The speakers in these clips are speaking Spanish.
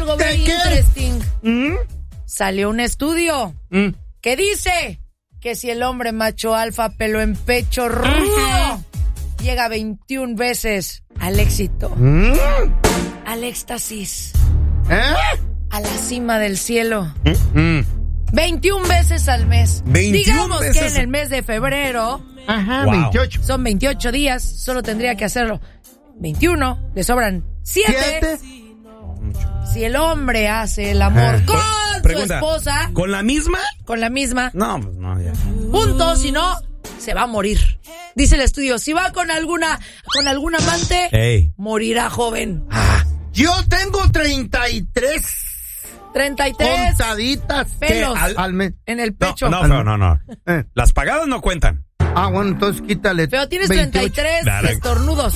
algo very interesting. Salió un estudio que dice que si el hombre macho alfa, pelo en pecho, rudo, llega 21 veces al éxito, al éxtasis, a la cima del cielo, 21 veces al mes. Digamos veces. Que en el mes de febrero, 28. Son 28 días, solo tendría que hacerlo 21, le sobran 7. Si el hombre hace el amor con su esposa. ¿Con la misma? Con la misma. No, pues no, ya. Punto, si no, se va a morir. Dice el estudio, si va con algún amante, morirá joven. Yo tengo 33. 33 contaditas pelos al mes. En el pecho. No. Las pagadas no cuentan. Bueno, entonces quítale. Pero tienes 28. 33 estornudos.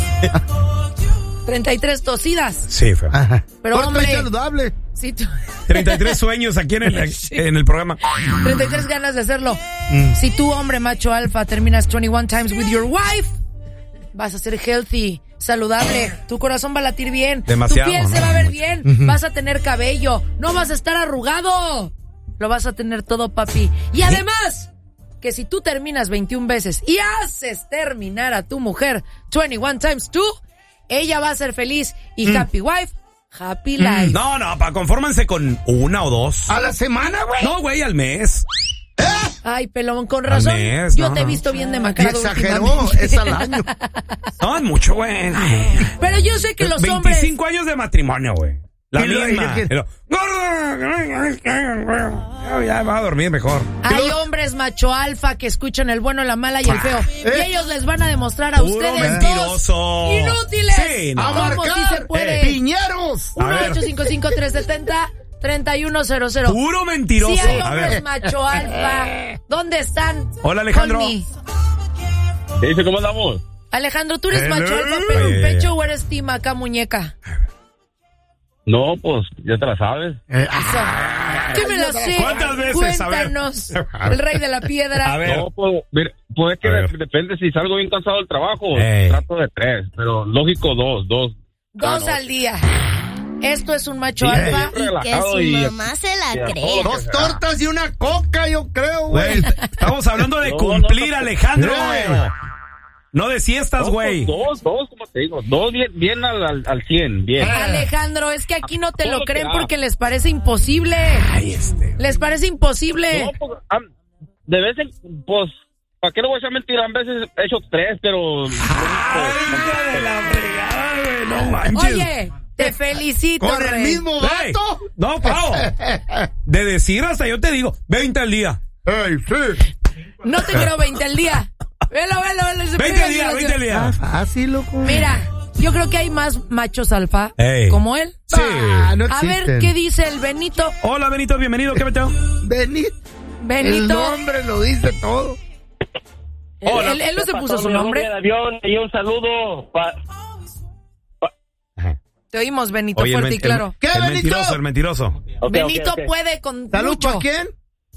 33 tosidas. Sí, feo. Pero hombre, saludable. Sí, 33 sueños aquí en el programa. 33 ganas de hacerlo. Si tú, hombre macho alfa, terminas 21 times with your wife, vas a ser healthy, saludable, tu corazón va a latir bien, demasiado, tu piel se va a ver bien, vas a tener cabello, no vas a estar arrugado, lo vas a tener todo, papi. Y además, que si tú terminas 21 veces y haces terminar a tu mujer 21 times 2, ella va a ser feliz y happy wife, happy life. No, confórmanse con 1 o 2. ¿A la semana, güey? No, güey, al mes. Ay, pelón, con razón. Mes, yo te he visto bien demacrado. Exageró, es al año. No, es mucho, güey. Pero yo sé que los 25 hombres... 25 años de matrimonio, güey. La misma. Ya va a dormir mejor. Hay hombres macho alfa que escuchan el bueno, la mala y el feo. Y ellos les van a demostrar a ustedes mentiroso. dos inútiles. Sí, no. ¿Cómo sí se puede? Piñeros. 1-855-370-3100. Puro mentiroso. Si hay hombres macho alfa, ¿dónde están? Hola, Alejandro. ¿Qué dice? ¿Cómo andamos? Alejandro, ¿tú eres macho alfa, pero en pecho o eres team acá, muñeca? No, pues, ya te la sabes. ¿Qué me la sé? ¿Cuántas veces? Cuéntanos, el rey de la piedra. A ver. No, pues es que depende, si salgo bien cansado del trabajo, trato de 3, pero lógico 2. 2 al día. Esto es un macho alfa. Y que su mamá se la cree. 2 tortas y una coca, yo creo, güey. Estamos hablando de cumplir, Alejandro. No de siestas, güey. Dos, como te digo. 2 bien al 100, bien. Alejandro, es que aquí no te lo creen porque les parece imposible. Les parece imposible. No, pues, de vez en... Pues, ¿para qué le voy a echar mentira? A veces he hecho 3, pero... de la fregada, güey. No manches. Oye, te felicito, ¿Con el mismo vato? No, Pau. De decir hasta yo te digo, 20 al día. Sí. No te creo 20 al día. Velo. 20 al día. Así, loco. Mira, yo creo que hay más machos alfa como él. Sí. No a ver qué dice el Benito. Hola, Benito, bienvenido. ¿Qué meteo? Benito. El nombre lo dice todo. Él no se puso su nombre. De avión, y un saludo Te oímos, Benito, Oye, fuerte y claro. ¿Qué, Benito? El mentiroso. Benito puede con ¿Salud mucho. para quién?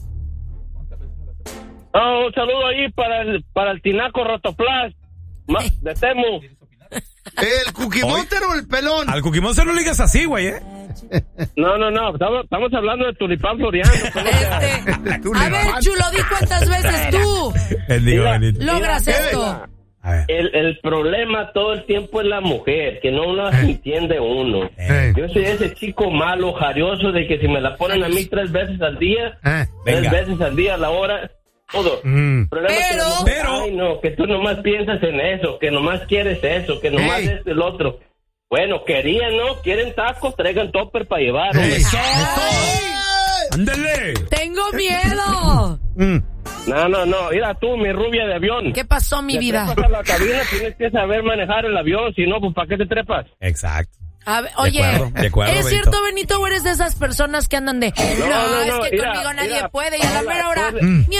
un saludo ahí para el Tinaco Rotoplas de Temu. ¿El Cookie Monster o el pelón? Al Cookie Monster no le digas así, güey, No, estamos hablando de Tulipán Floreando. A ver, Chulo, di cuántas veces tú logras esto. El problema todo el tiempo es la mujer, que no nos entiende uno. Yo soy ese chico malo, jarioso, de que si me la ponen a mí 3 veces al día, 3 veces al día a la hora, todo. Pero, ay, no, que tú nomás piensas en eso, que nomás quieres eso, que nomás es el otro. Bueno, quieren tacos, traigan topper para llevar. ¡Ándale! ¡Tengo miedo! No, mira tú, mi rubia de avión. ¿Qué pasó, mi vida? Te trepas a la cabina, tienes que saber manejar el avión, si no, pues ¿para qué te trepas? Exacto. A ver, oye, de acuerdo, ¿es Benito. cierto, Benito, o eres de esas personas que andan de es que conmigo nadie puede y a la mera hora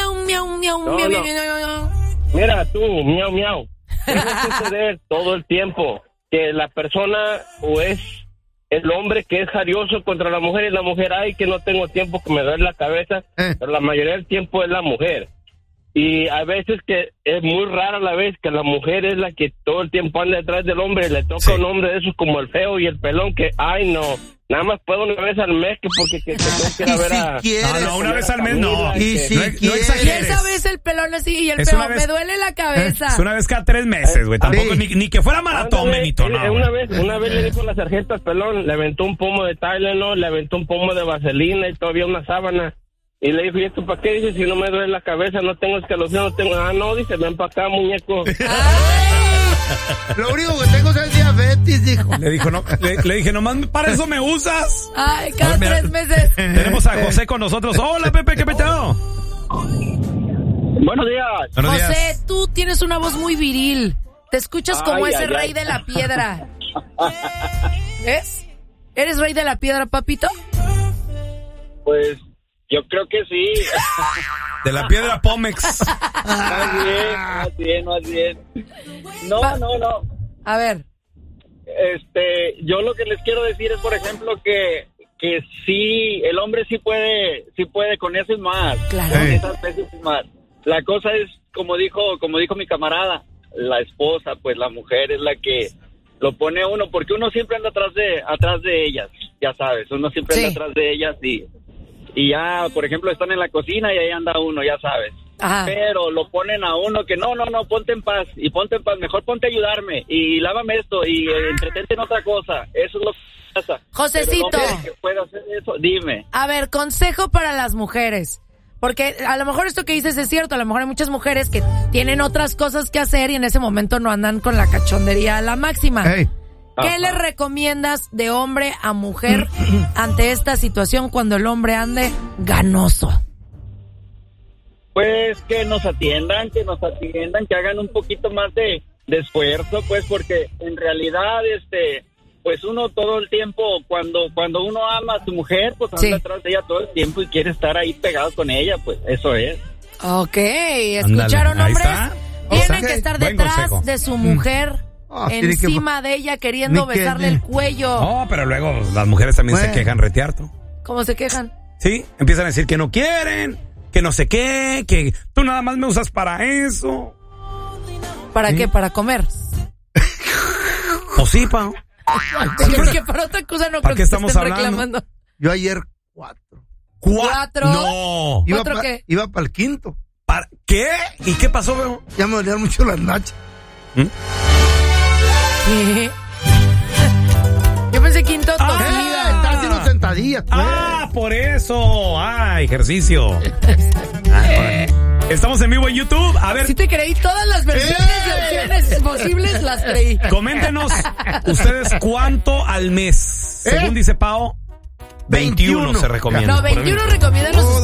miau. Mira tú, miau. Puede suceder todo el tiempo que la persona o es el hombre que es jarioso contra la mujer y la mujer, ay, que no tengo tiempo, que me duele la cabeza, pero la mayoría del tiempo es la mujer. Y a veces que es muy rara la vez que la mujer es la que todo el tiempo anda detrás del hombre y le toca un hombre de esos como el feo y el pelón que, ay no, nada más puedo una vez al mes porque que tengo que ir a ver a... No, una vez al mes no. Y si no exageres. Y esa vez el pelón así y el pelón, me duele la cabeza. Es una vez cada 3 meses, güey. Tampoco, ni que fuera maratón, Benito, no. Una vez le dijo la sargento al pelón, le aventó un pomo de Tylenol, le aventó un pomo de vaselina y todavía una sábana. Y le dijo, ¿y esto para qué? Dice, si no me duele la cabeza, no tengo escalofrío, no tengo... Ah, no, dice, ven para acá, muñeco. Lo único que tengo es el diabetes, dijo. Le dijo, no, le dije, nomás para eso me usas. Ay, cada 3 meses. Tenemos a José con nosotros. Hola, Pepe, ¿qué peteo? Buenos días. Buenos días. José, tú tienes una voz muy viril. Te escuchas como ese rey de la piedra. ¿Ves? ¿Eres rey de la piedra, papito? Pues... yo creo que sí. De la piedra Pómex. Más bien. No. A ver. Yo lo que les quiero decir es, por ejemplo, que sí, el hombre sí puede con eso y más. Claro. Con esas veces y más. La cosa es, como dijo mi camarada, la esposa, pues la mujer es la que lo pone a uno, porque uno siempre anda atrás de ellas, ya sabes, uno siempre anda atrás de ellas y ya, por ejemplo, están en la cocina y ahí anda uno, ya sabes. Ajá. Pero lo ponen a uno que no, ponte en paz, mejor ponte a ayudarme, y lávame esto, y entretente en otra cosa, eso es lo que pasa. Josecito. Que puede hacer eso, dime. A ver, consejo para las mujeres, porque a lo mejor esto que dices es cierto, a lo mejor hay muchas mujeres que tienen otras cosas que hacer y en ese momento no andan con la cachondería a la máxima. Hey. ¿Qué le recomiendas de hombre a mujer ante esta situación cuando el hombre ande ganoso? Pues que nos atiendan, que hagan un poquito más de esfuerzo, pues, porque en realidad, pues uno todo el tiempo, cuando uno ama a su mujer, pues anda atrás de ella todo el tiempo y quiere estar ahí pegado con ella, pues eso es. Ok, ¿escucharon, hombres? Tienen que estar detrás de su mujer. Encima de ella queriendo besarle el cuello. No, pero luego las mujeres también se quejan retearto. ¿Cómo se quejan? Sí, empiezan a decir que no quieren, que no sé qué, que tú nada más me usas para eso. ¿Para qué? ¿Para comer? O sí, pa. Porque para otra cosa no creo que estamos estén reclamando. Yo ayer 4. ¿4? No. ¿4 qué? Iba para el quinto. ¿Para qué? ¿Y qué pasó, bro? Ya me dolían mucho las nachas. ¿Qué? Yo pensé quinto tosida. Está haciendo sentadillas, pues. Por eso. Ejercicio. Estamos en vivo en YouTube. A ver. Sí te creí todas las versiones de opciones posibles, las creí. Coméntenos ustedes cuánto al mes. Según dice Pao, 21 se recomienda. No, 21 recomiendan los